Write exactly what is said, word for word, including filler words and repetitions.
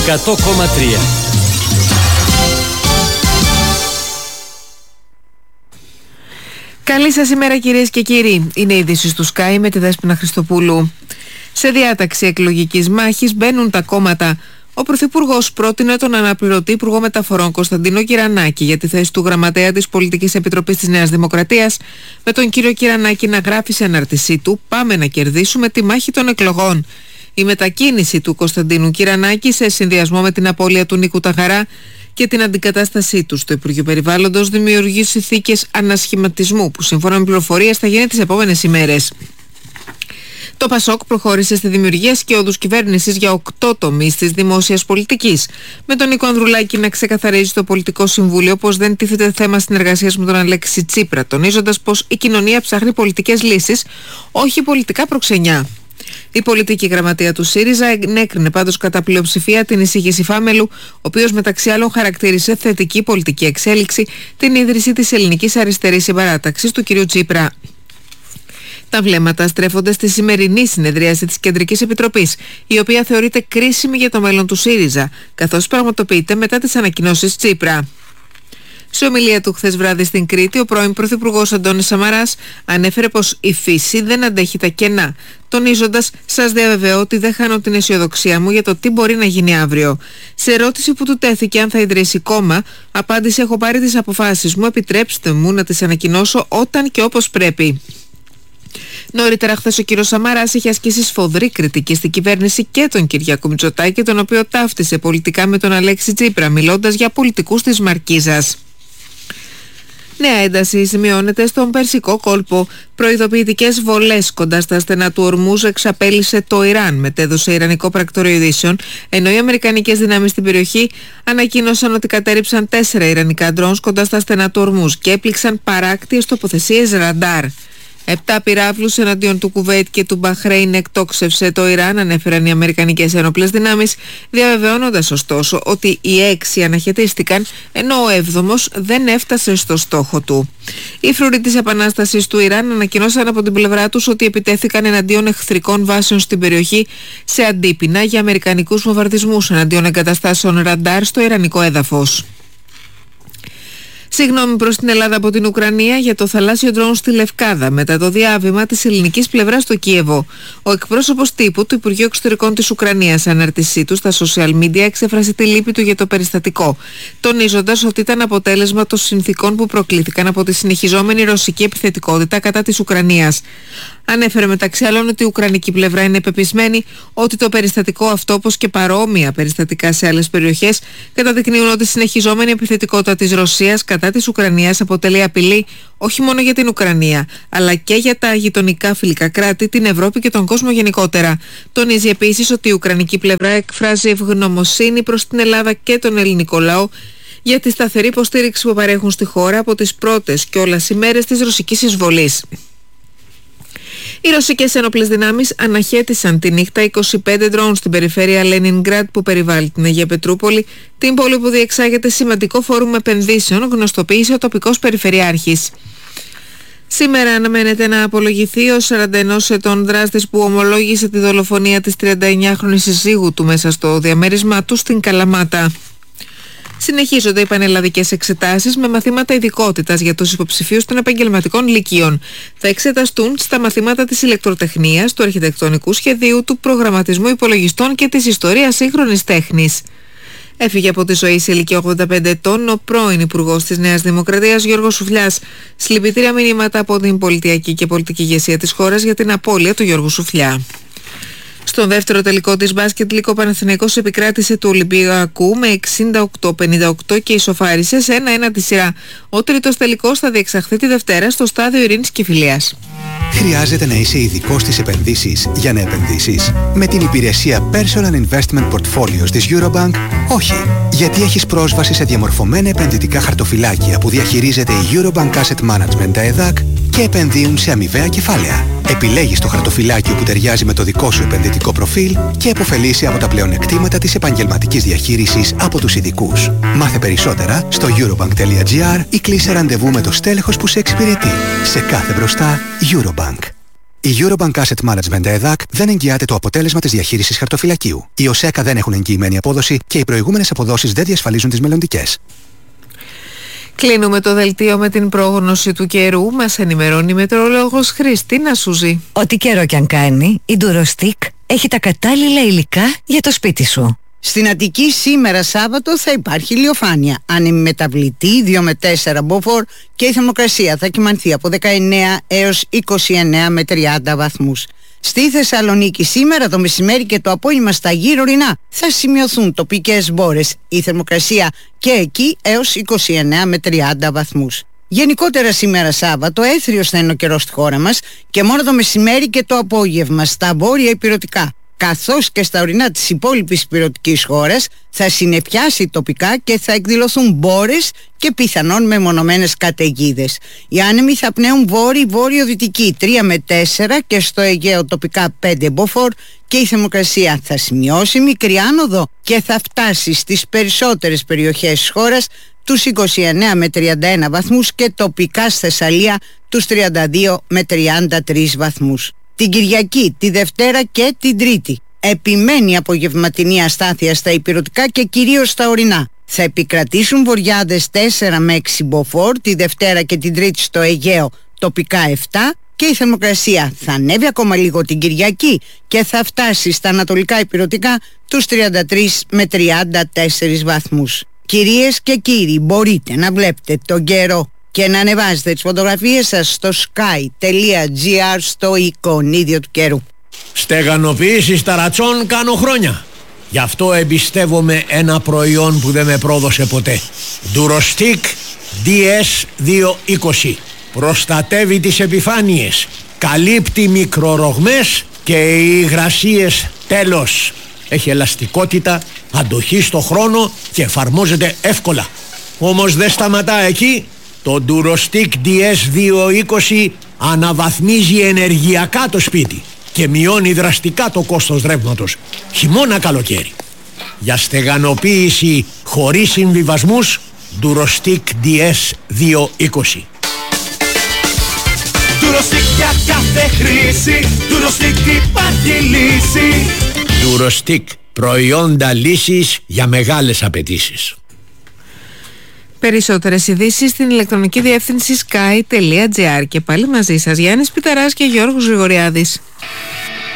εκατό κόμμα τρία. Καλή σας ημέρα κυρίες και κύριοι. Είναι η είδηση του Sky με τη Δέσποινα Χριστοπούλου. Σε διάταξη εκλογικής μάχης μπαίνουν τα κόμματα. Ο Πρωθυπουργός πρότεινε τον αναπληρωτή Υπουργό Μεταφορών Κωνσταντίνο Κυρανάκη για τη θέση του Γραμματέα της Πολιτικής Επιτροπής της Νέας Δημοκρατίας, με τον κύριο Κυρανάκη να γράφει σε αναρτησή του «Πάμε να κερδίσουμε τη μάχη των εκλογών». Η μετακίνηση του Κωνσταντίνου Κυρανάκη, σε συνδυασμό με την απώλεια του Νίκου Ταγαρά και την αντικατάστασή του στο Υπουργείο Περιβάλλοντος, δημιουργεί συνθήκες ανασχηματισμού που σύμφωνα με πληροφορίες θα γίνει τις επόμενες ημέρες. Το Πασόκ προχώρησε στη δημιουργία σκιώδους κυβέρνησης για οκτώ τομείς της δημόσιας πολιτικής, με τον Νίκο Ανδρουλάκη να ξεκαθαρίζει στο Πολιτικό Συμβούλιο πως δεν τίθεται θέμα συνεργασίας με τον Αλέξη Τσίπρα, τονίζοντας πως η κοινωνία ψάχνει πολιτικές λύσεις, όχι πολιτικά προξενιά. Η πολιτική γραμματεία του ΣΥΡΙΖΑ ενέκρινε πάντως κατά πλειοψηφία την εισήγηση Φάμελου, ο οποίος μεταξύ άλλων χαρακτήρισε θετική πολιτική εξέλιξη την ίδρυση της Ελληνικής Αριστερής Συμπαράταξης του κ. Τσίπρα. Τα βλέμματα στρέφονται στη σημερινή συνεδρίαση της Κεντρικής Επιτροπής, η οποία θεωρείται κρίσιμη για το μέλλον του ΣΥΡΙΖΑ, καθώς πραγματοποιείται μετά τις ανακοινώσεις Τσίπρα. Σε ομιλία του χθες βράδυ στην Κρήτη, ο πρώην Πρωθυπουργός Αντώνης Σαμαράς ανέφερε πως η φύση δεν αντέχει τα κενά, τονίζοντας «Σας διαβεβαιώ ότι δεν χάνω την αισιοδοξία μου για το τι μπορεί να γίνει αύριο». Σε ερώτηση που του τέθηκε αν θα ιδρύσει κόμμα, απάντησε «Έχω πάρει τις αποφάσεις μου, επιτρέψτε μου να τις ανακοινώσω όταν και όπως πρέπει». Νωρίτερα χθες ο κ. Σαμαράς είχε ασκήσει σφοδρή κριτική στην κυβέρνηση και τον Κυριάκο Μητσοτάκη, τον οποίο ταύτισε πολιτικά με τον Αλέξη Τσίπρα, μιλώντας για πολιτικούς της Μαρκίζας. Νέα ένταση σημειώνεται στον Περσικό κόλπο. Προειδοποιητικές βολές κοντά στα στενά του Ορμούζ εξαπέλυσε το Ιράν, μετέδωσε Ιρανικό πρακτορείο ειδήσεων, ενώ οι αμερικανικές δυνάμεις στην περιοχή ανακοίνωσαν ότι κατέρριψαν τέσσερα Ιρανικά ντρόουνς κοντά στα στενά του Ορμούζ και έπληξαν παράκτιες τοποθεσίες ραντάρ. Επτά πυράβλους εναντίον του Κουβέιτ και του Μπαχρέιν εκτόξευσε το Ιράν, ανέφεραν οι αμερικανικές ενόπλες δυνάμεις, διαβεβαιώνοντας ωστόσο ότι οι έξι αναχαιτίστηκαν, ενώ ο έβδομος δεν έφτασε στο στόχο του. Οι φρουροί της επανάστασης του Ιράν ανακοινώσαν από την πλευρά τους ότι επιτέθηκαν εναντίον εχθρικών βάσεων στην περιοχή σε αντίπεινα για αμερικανικούς βομβαρδισμούς εναντίον εγκαταστάσεων ραντάρ στο ιρανικό έδαφος. Συγγνώμη προς την Ελλάδα από την Ουκρανία για το θαλάσσιο ντρόουν στη Λευκάδα μετά το διάβημα της ελληνικής πλευράς στο Κίεβο. Ο εκπρόσωπος τύπου του Υπουργείου Εξωτερικών της Ουκρανίας, σε αναρτησή του στα social media, εξέφρασε τη λύπη του για το περιστατικό, τονίζοντας ότι ήταν αποτέλεσμα των συνθήκων που προκλήθηκαν από τη συνεχιζόμενη ρωσική επιθετικότητα κατά της Ουκρανίας. Ανέφερε μεταξύ άλλων ότι η Ουκρανική πλευρά είναι πεπισμένη ότι το περιστατικό αυτό, όπως και παρόμοια περιστατικά σε άλλες περιοχές, καταδεικνύουν ότι η συνεχιζόμενη επιθετικότητα της Ρωσίας κατά της Ουκρανίας αποτελεί απειλή όχι μόνο για την Ουκρανία, αλλά και για τα γειτονικά φιλικά κράτη, την Ευρώπη και τον κόσμο γενικότερα. Τονίζει επίσης ότι η Ουκρανική πλευρά εκφράζει ευγνωμοσύνη προς την Ελλάδα και τον ελληνικό λαό για τη σταθερή υποστήριξη που παρέχουν στη χώρα από τις πρώτες κιόλας ημέρες της ρωσικής εισβολής. Οι ρωσικές ενόπλες δυνάμεις αναχέτησαν τη νύχτα είκοσι πέντε ντρόουν στην περιφέρεια Λενινγκράντ που περιβάλλει την Αγία Πετρούπολη, την πόλη που διεξάγεται σημαντικό φόρουμ επενδύσεων, γνωστοποίησε ο τοπικός περιφερειάρχης. Σήμερα αναμένεται να απολογηθεί ο σαράντα ενός ετών δράστης που ομολόγησε τη δολοφονία της τριανταεννιάχρονης συζύγου του μέσα στο διαμέρισμά του στην Καλαμάτα. Συνεχίζονται οι πανελλαδικές εξετάσεις με μαθήματα ειδικότητας για τους υποψηφίους των επαγγελματικών λυκείων. Θα εξεταστούν στα μαθήματα της ηλεκτροτεχνίας, του αρχιτεκτονικού σχεδίου, του προγραμματισμού υπολογιστών και της ιστορίας σύγχρονης τέχνης. Έφυγε από τη ζωή σε ηλικία ογδόντα πέντε ετών ο πρώην Υπουργός της Νέας Δημοκρατίας Γιώργος Σουφλιάς. Συλληπιτήρια μηνύματα από την πολιτιακή και πολιτική ηγεσία της χώρας για την απώλεια του Γιώργου Σουφλιά. Στον δεύτερο τελικό της μπάσκετ Λύκο Παναθηναϊκός επικράτησε του Ολυμπιακού με εξήντα οκτώ πενήντα οκτώ και ισοφάρισε σε ένα ένα τη σειρά. Ο τρίτος τελικός θα διεξαχθεί τη Δευτέρα στο Στάδιο Ειρήνης και Φιλίας. Χρειάζεται να είσαι ειδικός στις επενδύσεις για να επενδύσεις? Με την υπηρεσία Personal Investment Portfolios της Eurobank, όχι. Γιατί έχεις πρόσβαση σε διαμορφωμένα επενδυτικά χαρτοφυλάκια που διαχειρίζεται η Eurobank Asset Management ΕΔΑΚ και επενδύουν σε αμοιβαία κεφάλαια. Επιλέγεις το χαρτοφυλάκιο που ταιριάζει με το δικό σου επενδυτικό προφίλ και επωφελείσαι από τα πλεονεκτήματα της επαγγελματικής διαχείρισης από τους ειδικούς. Μάθε περισσότερα στο eurobank τελεία gr ή κλείσε ραντεβού με το στέλεχος που σε εξυπηρετεί. Σε κάθε μπροστά, Eurobank. Η Eurobank Asset Management ΕΔΑΚ δεν εγγυάται το αποτέλεσμα της διαχείρισης χαρτοφυλακίου. Οι ΟΣΕΚΑ δεν έχουν εγγυημένη απόδοση και οι προηγούμενες αποδόσεις δεν διασφαλίζουν τις μελλοντικές. Κλείνουμε το δελτίο με την πρόγνωση του καιρού. Μας ενημερώνει η μετεωρολόγος Χριστίνα Σουζή. Ό,τι καιρό κι αν κάνει, η Durostick έχει τα κατάλληλα υλικά για το σπίτι σου. Στην Αττική σήμερα Σάββατο θα υπάρχει ηλιοφάνεια, ανεμιμεταβλητή δύο με τέσσερα μποφόρ και η θερμοκρασία θα κυμανθεί από δεκαεννέα έως είκοσι εννέα με τριάντα βαθμούς. Στη Θεσσαλονίκη σήμερα το μεσημέρι και το απόγευμα στα γύρω ορεινά θα σημειωθούν τοπικές μπόρες, η θερμοκρασία και εκεί έως είκοσι εννέα με τριάντα βαθμούς. Γενικότερα σήμερα Σάββατο έθριος θα είναι ο καιρός στη χώρα μας και μόνο το μεσημέρι και το απόγευμα στα βόρεια ηπειρωτικά, καθώς και στα ορεινά της υπόλοιπης ηπειρωτικής χώρας θα συννεφιάσει τοπικά και θα εκδηλωθούν μπόρες και πιθανόν μεμονωμένες καταιγίδες. Οι άνεμοι θα πνέουν βόρειο-βόρειο-δυτική τρία με τέσσερα και στο Αιγαίο τοπικά πέντε μποφόρ και η θερμοκρασία θα σημειώσει μικρή άνοδο και θα φτάσει στις περισσότερες περιοχές της χώρας τους είκοσι εννέα με τριάντα ένα βαθμούς και τοπικά στη Θεσσαλία τους τριάντα δύο με τριάντα τρεις βαθμούς. Την Κυριακή, τη Δευτέρα και την Τρίτη επιμένει απογευματινή αστάθεια στα ηπειρωτικά και κυρίως στα ορεινά. Θα επικρατήσουν βοριάδες τέσσερα με έξι μποφόρ τη Δευτέρα και την Τρίτη στο Αιγαίο τοπικά επτά και η θερμοκρασία θα ανέβει ακόμα λίγο την Κυριακή και θα φτάσει στα ανατολικά ηπειρωτικά τους τριάντα τρεις με τριάντα τέσσερις βαθμούς. Κυρίες και κύριοι, μπορείτε να βλέπετε τον καιρό και να ανεβάζετε τις φωτογραφίες σας στο sky.gr στο εικονίδιο του καιρού. Στεγανοποίηση ταρατσών κάνω χρόνια. Γι' αυτό εμπιστεύομαι ένα προϊόν που δεν με πρόδωσε ποτέ. Durostick ντι ες διακόσια είκοσι. Προστατεύει τις επιφάνειες, καλύπτει μικρορογμές και οι υγρασίες τέλος. Έχει ελαστικότητα, αντοχή στο χρόνο και εφαρμόζεται εύκολα. Όμως δεν σταματά εκεί. Το Durostick ντι ες διακόσια είκοσι αναβαθμίζει ενεργειακά το σπίτι και μειώνει δραστικά το κόστος ρεύματος, χειμώνα καλοκαίρι. Για στεγανοποίηση χωρίς συμβιβασμούς, Durostick ντι ες διακόσια είκοσι. Durostick για κάθε χρήση, Durostick υπάρχει λύση. Durostick, προϊόντα λύσης για μεγάλες απαιτήσεις. Περισσότερες ειδήσεις στην ηλεκτρονική διεύθυνση sky.gr. Και πάλι μαζί σας Γιάννης Πιταράς και Γιώργος Γρηγοριάδης.